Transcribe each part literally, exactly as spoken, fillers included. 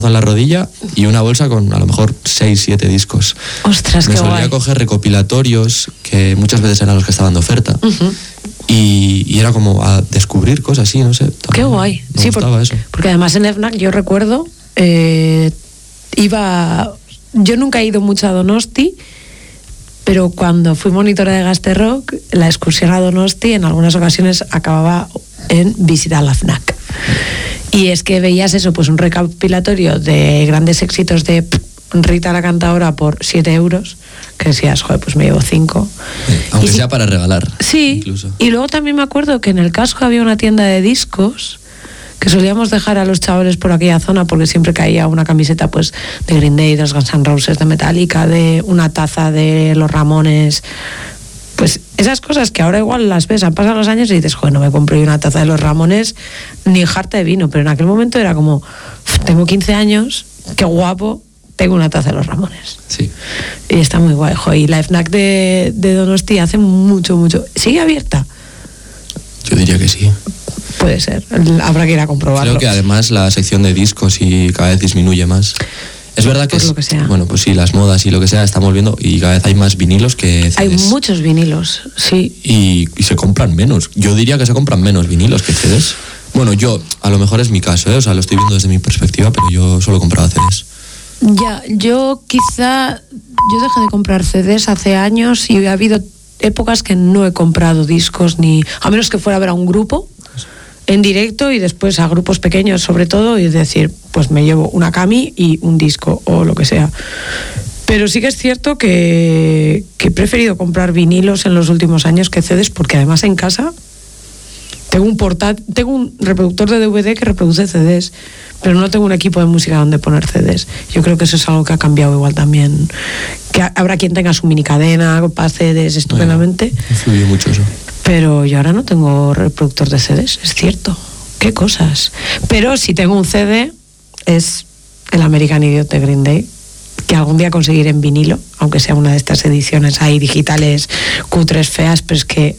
en la rodilla y una bolsa con a lo mejor seis, siete discos. Ostras, me qué solía guay. coger recopilatorios que muchas veces eran los que estaban de oferta. Uh-huh. y, y era como a descubrir cosas así, no sé. Qué guay. Me sí, gustaba por, eso. Porque además en FNAC yo recuerdo, eh, iba... Yo nunca he ido mucho a Donosti, pero cuando fui monitora de Gazte-Rock, la excursión a Donosti en algunas ocasiones acababa en visitar la FNAC. Y es que veías eso, pues un recopilatorio de grandes éxitos de Rita la Cantadora por siete euros, que decías, joder, pues me llevo cinco. Sí, aunque y sea si, para regalar. Sí, incluso. Y luego también me acuerdo que en el casco había una tienda de discos que solíamos dejar a los chavales por aquella zona porque siempre caía una camiseta pues de Green Day, de los Guns N' Roses, de Metallica, de una taza de los Ramones. Pues esas cosas que ahora igual las ves, han pasado los años y dices, joder, no me compré una taza de los Ramones ni jarta de vino, pero en aquel momento era como, tengo quince años, qué guapo, tengo una taza de los Ramones. Sí. Y está muy guay, joder. Y la FNAC de, de Donosti hace mucho, mucho. ¿Sigue abierta? Yo diría que sí. Puede ser, habrá que ir a comprobarlo. Creo que además la sección de discos y cada vez disminuye más. Es verdad que, Por es, lo que sea. bueno, pues sí, las modas y lo que sea estamos viendo y cada vez hay más vinilos que C Ds. Hay muchos vinilos, sí. Y, y se compran menos. Yo diría que se compran menos vinilos que C Ds. Bueno, yo, a lo mejor es mi caso, ¿eh? O sea, lo estoy viendo desde mi perspectiva, pero yo solo compraba C Ds. Ya, yo quizá, yo dejé de comprar C Ds hace años y ha habido épocas que no he comprado discos, ni a menos que fuera a ver a un grupo en directo y después a grupos pequeños sobre todo, y decir, pues me llevo una cami y un disco o lo que sea. Pero sí que es cierto que, que he preferido comprar vinilos en los últimos años que C Ds, porque además en casa tengo un portátil, tengo un reproductor de D V D que reproduce C Ds, pero no tengo un equipo de música donde poner C Ds. Yo creo que eso es algo que ha cambiado igual también, que habrá quien tenga su mini cadena para C Ds estupendamente. Bueno, influye mucho eso. Pero yo ahora no tengo reproductor de C Ds, es cierto. Qué cosas. Pero si tengo un C D, es el American Idiot de Green Day, que algún día conseguiré en vinilo, aunque sea una de estas ediciones ahí digitales, cutres, feas, pero es que...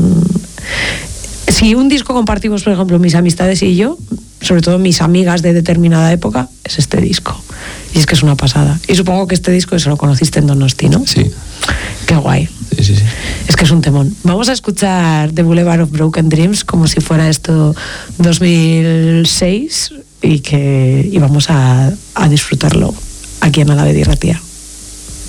Mmm, si un disco compartimos, por ejemplo, mis amistades y yo, sobre todo mis amigas de determinada época, es este disco. Y es que es una pasada. Y supongo que este disco se lo conociste en Donosti, ¿no? Sí. Qué guay. Sí, sí, sí. Es que es un temón. Vamos a escuchar The Boulevard of Broken Dreams como si fuera esto dos mil seis y que y vamos a, a disfrutarlo aquí en Alavedi Ratia.